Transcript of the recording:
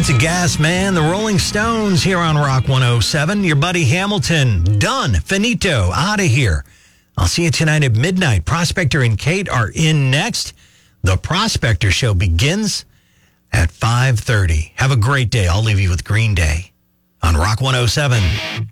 It's a gas, man. The Rolling Stones here on Rock 107. Your buddy Hamilton. Done. Finito. Out of here. I'll see you tonight at midnight. Prospector and Kate are in next. The Prospector Show begins at 5:30. Have a great day. I'll leave you with Green Day on Rock 107.